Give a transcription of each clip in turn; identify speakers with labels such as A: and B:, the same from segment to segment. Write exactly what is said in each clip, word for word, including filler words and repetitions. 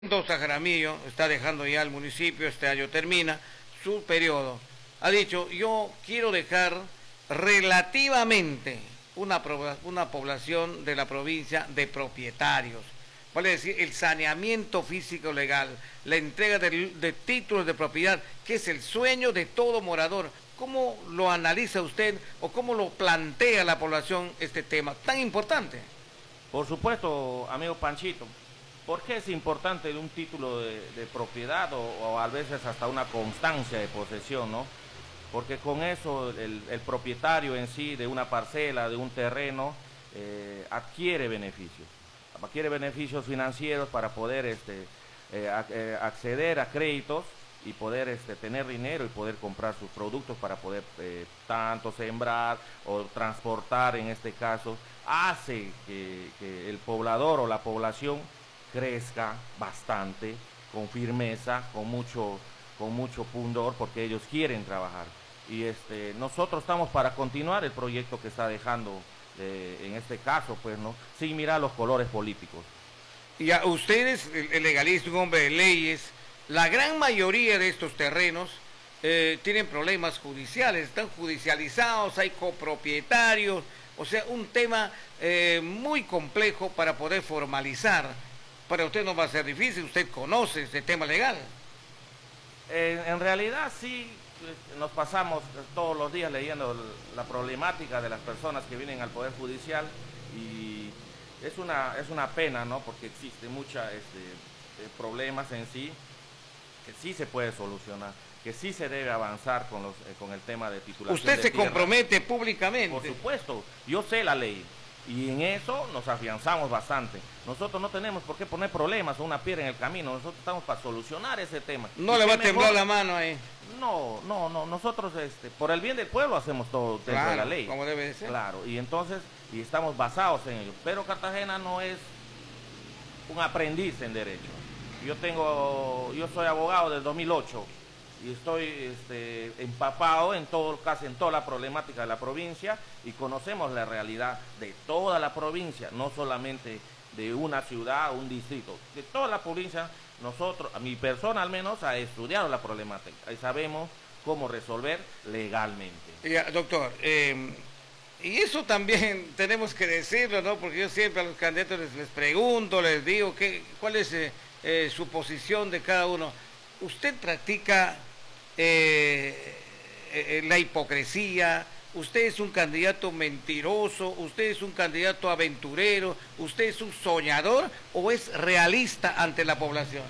A: Mendoza Jaramillo está dejando ya el municipio, este año termina su periodo. Ha dicho, yo quiero dejar relativamente una, una población de la provincia de propietarios. Vale decir, el saneamiento físico legal, la entrega de, de títulos de propiedad, que es el sueño de todo morador. ¿Cómo lo analiza usted o cómo lo plantea la población este tema tan importante?
B: Por supuesto, amigo Panchito. ¿Por qué es importante un título de, de propiedad o, o a veces hasta una constancia de posesión, ¿no? Porque con eso el, el propietario en sí de una parcela, de un terreno, eh, adquiere beneficios. Adquiere beneficios financieros para poder este, eh, a, eh, acceder a créditos y poder este, tener dinero y poder comprar sus productos para poder eh, tanto sembrar o transportar, en este caso, hace que, que el poblador o la población crezca bastante, con firmeza, con mucho, con mucho pundor, porque ellos quieren trabajar. Y este, nosotros estamos para continuar el proyecto que está dejando, eh, en este caso, pues, ¿no? Sin mirar los colores políticos.
A: Y a ustedes, el legalista, un hombre de leyes, la gran mayoría de estos terrenos eh, tienen problemas judiciales, están judicializados, hay copropietarios, o sea, un tema eh, muy complejo para poder formalizar. Para usted no va a ser difícil, usted conoce este tema legal.
B: En, en realidad sí, nos pasamos todos los días leyendo la problemática de las personas que vienen al Poder Judicial y es una, es una pena, ¿no? Porque existen muchos este, problemas en sí que sí se puede solucionar, que sí se debe avanzar con, los, eh, con el tema de titulación.
A: ¿Usted
B: de
A: se
B: tierra.
A: compromete públicamente?
B: Por supuesto, yo sé la ley. Y en eso nos afianzamos bastante. Nosotros no tenemos por qué poner problemas o una piedra en el camino. Nosotros estamos para solucionar ese tema.
A: No le va a temblar la mano ahí.
B: No, no, no. Nosotros, este, por el bien del pueblo, hacemos todo dentro
A: claro,
B: de la ley.
A: como debe de ser.
B: Claro, y entonces, y estamos basados en ello. Pero Cartagena no es un aprendiz en derecho. Yo tengo, yo soy abogado del dos mil ocho y estoy este, empapado en todo, casi en toda la problemática de la provincia y conocemos la realidad de toda la provincia, no solamente de una ciudad o un distrito, de toda la provincia. Nosotros, a mi persona al menos, ha estudiado la problemática y sabemos cómo resolver legalmente.
A: Ya, doctor, eh, y eso también tenemos que decirlo, ¿no? Porque yo siempre a los candidatos les, les pregunto, les digo qué, cuál es eh, eh, su posición de cada uno. ¿Usted practica eh, eh, la hipocresía? ¿Usted es un candidato mentiroso? ¿Usted es un candidato aventurero? ¿Usted es un soñador o es realista ante la población?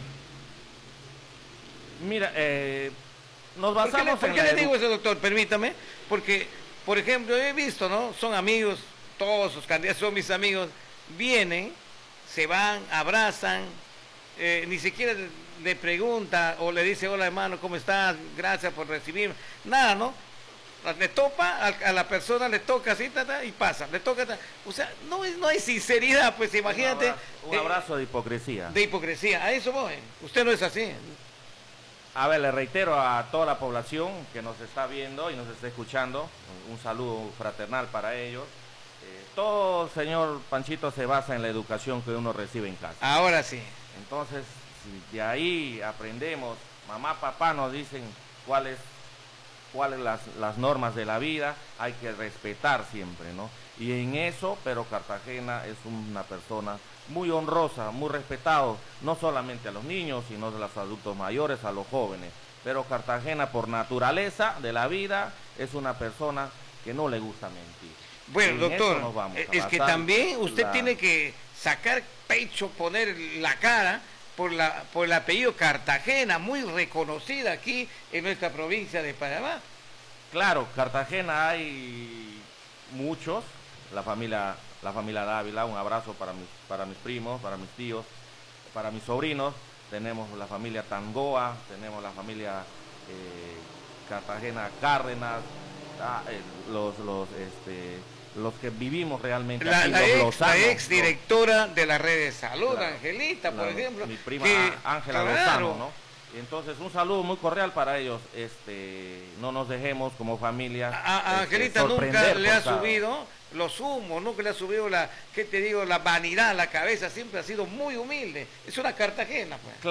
B: Mira, eh, nos basamos
A: ¿Por qué, le, ¿por qué
B: en
A: le digo eso, doctor? Permítame, porque, por ejemplo, he visto, ¿no? Son amigos, todos los candidatos son mis amigos, vienen, se van, abrazan, eh, ni siquiera le pregunta o le dice, hola hermano, ¿cómo estás? Gracias por recibirme. Nada, ¿no? Le topa, a la persona le toca así, ta, ta, y pasa, le toca, ta. O sea, no, es, no hay sinceridad, pues imagínate.
B: Un abrazo, un abrazo eh, de hipocresía.
A: De hipocresía, a eso voy. Usted no es así.
B: A ver, le reitero a toda la población que nos está viendo y nos está escuchando, un saludo fraternal para ellos. Eh, todo, señor Panchito, se basa en la educación que uno recibe en casa.
A: Ahora sí.
B: Entonces, si de ahí aprendemos, mamá, papá nos dicen cuáles cuáles las, las normas de la vida, hay que respetar siempre, ¿no? Y en eso, pero Cartagena es una persona muy honrosa, muy respetado, no solamente a los niños, sino a los adultos mayores, a los jóvenes. Pero Cartagena, por naturaleza de la vida, es una persona que no le gusta mentir.
A: Bueno, doctor, es que también usted
B: la...
A: tiene que sacar pecho, poner la cara por, la, por el apellido Cartagena, muy reconocida aquí en nuestra provincia de Panamá.
B: Claro, Cartagena hay muchos, la familia, la familia Dávila, un abrazo para mis, para mis primos, para mis tíos, para mis sobrinos, tenemos la familia Tangoa, tenemos la familia eh, Cartagena Cárdenas, ah, eh, los, los, este, los que vivimos realmente
A: la,
B: aquí,
A: la,
B: los
A: ex,
B: lozanos,
A: la ex directora
B: ¿no?
A: de la red de salud,
B: claro,
A: Angelita, por
B: claro,
A: ejemplo.
B: mi prima
A: que,
B: Ángela
A: claro,
B: Lozano, ¿no? Entonces, un saludo muy cordial para ellos. Este, no nos dejemos como familia.
A: A, a
B: este,
A: Angelita nunca le ha
B: cada...
A: subido los humos, nunca le ha subido la, ¿qué te digo? La vanidad a la cabeza, siempre ha sido muy humilde. Es una Cartagena, pues.